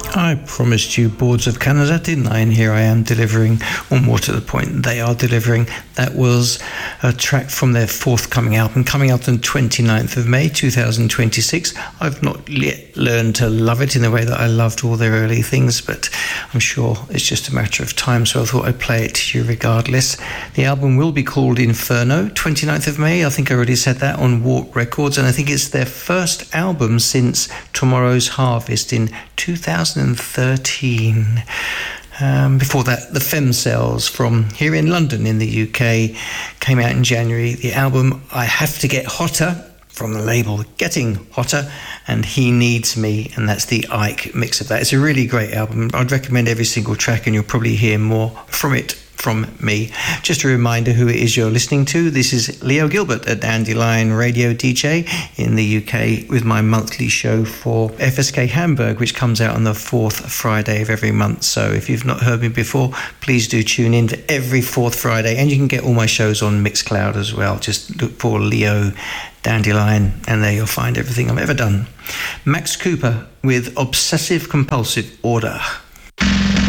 I promised you Boards of Canada, didn't I? And here I am delivering, or more to the point, they are delivering. That was a track from their forthcoming album, coming out on 29th of May 2026. I've not yet learned to love it in the way that I loved all their early things, but I'm sure it's just a matter of time, so I thought I'd play it to you regardless. The album will be called Inferno, 29th of May. I think I already said that, on Warp Records, and I think it's their first album since Tomorrow's Harvest in 2013. Before that, the Femcells from here in London in the UK came out in January. The album I Have to Get Hotter, from the label Getting Hotter, and He Needs Me, and that's the Ike mix of that. It's a really great album. I'd recommend every single track, and you'll probably hear more from it from me. Just a reminder who it is you're listening to. This is Leo Gilbert at Dandelion Radio DJ in the UK with my monthly show for FSK Hamburg, which comes out on the fourth Friday of every month. So if you've not heard me before, please do tune in for every fourth Friday, and you can get all my shows on Mixcloud as well. Just look for Leo Dandelion, and there you'll find everything I've ever done. Max Cooper with Obsessive Compulsive Order.